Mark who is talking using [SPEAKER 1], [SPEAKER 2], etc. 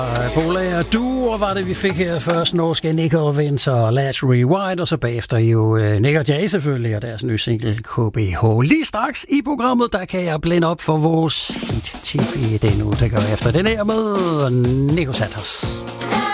[SPEAKER 1] Polar Duo var det, vi fik her først. Norske Nick og Vince og Let's Rewind, og så bagefter jo Nick og Jay selvfølgelig, og deres nye single KBH. Lige straks i programmet, der kan jeg blinde op for vores hit-tv den uge, der går efter den her med Nico Santos.